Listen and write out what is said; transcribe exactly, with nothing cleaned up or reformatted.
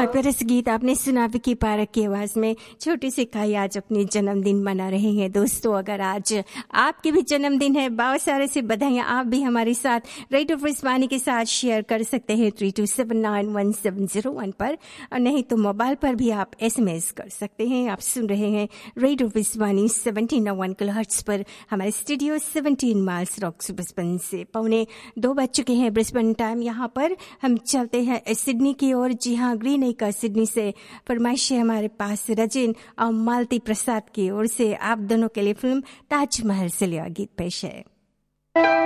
बहुत प्यारा सा गीत आपने सुना विकी पारक की आवाज में। छोटी सी काई आज अपने जन्मदिन मना रहे हैं। दोस्तों, अगर आज आपके भी जन्मदिन है, बहुत सारे से बधाइयाँ। आप भी हमारे साथ रेडियो रिस्वानी के साथ शेयर कर सकते हैं three to seven nine one seven zero one पर, और नहीं तो मोबाइल पर भी आप एसएमएस कर सकते हैं। आप सुन रहे हैं रेडियो रिस्वानी सेवनटीन वन किलोहर्ट्ज पर। हमारे studio seventeen miles rock Brisbane से पौने दो बज चुके हैं ब्रिस्बेन टाइम। यहाँ पर हम चलते हैं सिडनी की ओर। जी हाँ, ग्रीन एक सिडनी से फरमाइश है हमारे पास रजिन और मालती प्रसाद की ओर से। आप दोनों के लिए फिल्म ताजमहल से लिया गीत पेश है।